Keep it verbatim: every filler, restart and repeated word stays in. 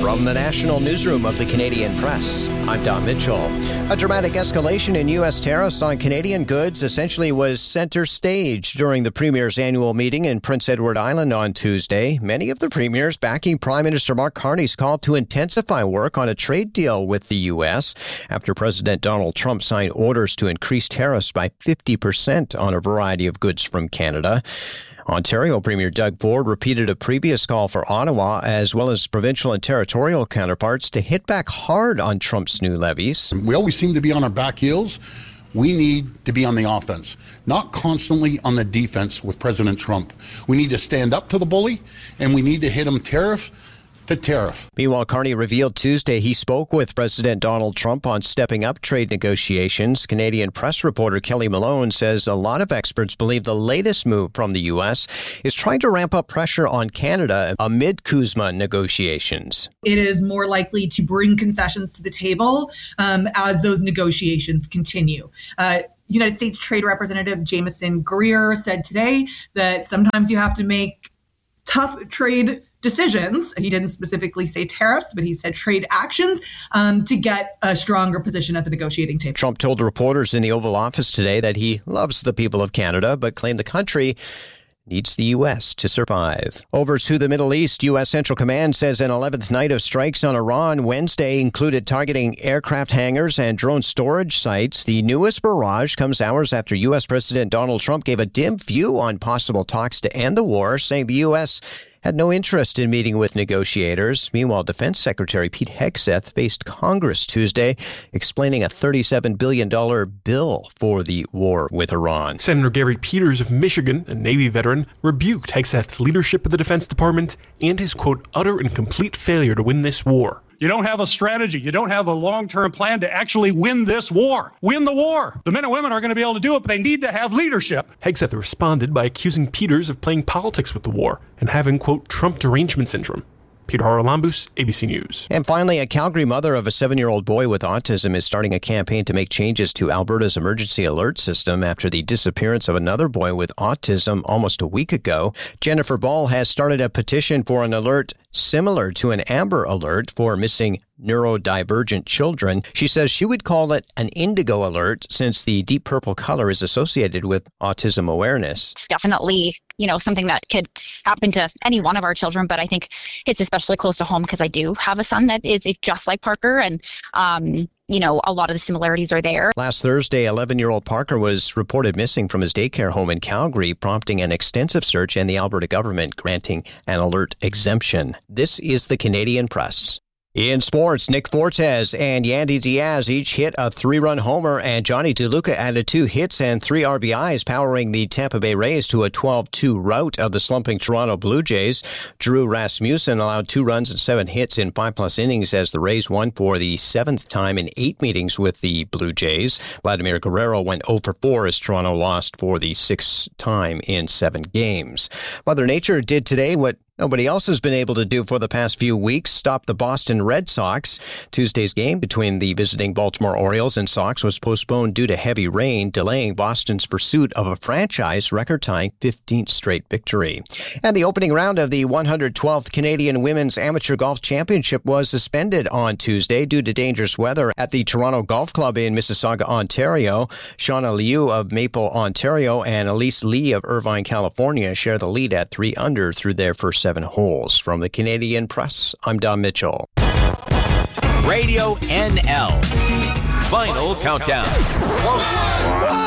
From the National Newsroom of the Canadian Press, I'm Don Mitchell. A dramatic escalation in U S tariffs on Canadian goods essentially was center stage during the Premier's annual meeting in Prince Edward Island on Tuesday. Many of the premiers backing Prime Minister Mark Carney's call to intensify work on a trade deal with the U S after President Donald Trump signed orders to increase tariffs by fifty percent on a variety of goods from Canada. Ontario Premier Doug Ford repeated a previous call for Ottawa, as well as provincial and territorial counterparts, to hit back hard on Trump's new levies. We always seem to be on our back heels. We need to be on the offense, not constantly on the defense with President Trump. We need to stand up to the bully, and we need to hit him tariff to tariff. Meanwhile, Carney revealed Tuesday he spoke with President Donald Trump on stepping up trade negotiations. Canadian press reporter Kelly Malone says a lot of experts believe the latest move from the U S is trying to ramp up pressure on Canada amid CUSMA negotiations. It is more likely to bring concessions to the table um, as those negotiations continue. Uh, United States Trade Representative Jameson Greer said today that sometimes you have to make tough trade decisions. He didn't specifically say tariffs, but he said trade actions um, to get a stronger position at the negotiating table. Trump told reporters in the Oval Office today that he loves the people of Canada, but claimed the country needs the U S to survive. Over to the Middle East, U S Central Command says an eleventh night of strikes on Iran Wednesday included targeting aircraft hangars and drone storage sites. The newest barrage comes hours after U S President Donald Trump gave a dim view on possible talks to end the war, saying the U S had no interest in meeting with negotiators. Meanwhile, Defense Secretary Pete Hegseth faced Congress Tuesday, explaining a thirty-seven billion dollars bill for the war with Iran. Senator Gary Peters of Michigan, a Navy veteran, rebuked Hegseth's leadership of the Defense Department and his, quote, utter and complete failure to win this war. You don't have a strategy. You don't have a long-term plan to actually win this war. Win the war. The men and women are going to be able to do it, but they need to have leadership. Hegseth responded by accusing Peters of playing politics with the war and having, quote, Trump derangement syndrome. Peter Haralambous, A B C News. And finally, a Calgary mother of a seven-year-old boy with autism is starting a campaign to make changes to Alberta's emergency alert system after the disappearance of another boy with autism almost a week ago. Jennifer Ball has started a petition for an alert similar to an Amber Alert for missing neurodivergent children. She says she would call it an indigo alert since the deep purple color is associated with autism awareness. It's definitely, you know, something that could happen to any one of our children, but I think it's especially close to home because I do have a son that is just like Parker, and, um, you know, a lot of the similarities are there. Last Thursday, eleven-year-old Parker was reported missing from his daycare home in Calgary, prompting an extensive search and the Alberta government granting an alert exemption. This is the Canadian Press. In sports, Nick Fortes and Yandy Diaz each hit a three-run homer, and Johnny DeLuca added two hits and three R B Is, powering the Tampa Bay Rays to a twelve two rout of the slumping Toronto Blue Jays. Drew Rasmussen allowed two runs and seven hits in five-plus innings as the Rays won for the seventh time in eight meetings with the Blue Jays. Vladimir Guerrero went oh for four as Toronto lost for the sixth time in seven games. Mother Nature did today what nobody else has been able to do for the past few weeks: stop the Boston Red Sox. Tuesday's game between the visiting Baltimore Orioles and Sox was postponed due to heavy rain, delaying Boston's pursuit of a franchise record-tying fifteenth straight victory. And the opening round of the one hundred twelfth Canadian Women's Amateur Golf Championship was suspended on Tuesday due to dangerous weather at the Toronto Golf Club in Mississauga, Ontario. Shauna Liu of Maple, Ontario, and Elise Lee of Irvine, California share the lead at three under through their first seven holes. From the Canadian Press, I'm Don Mitchell. Radio N L. Final countdown.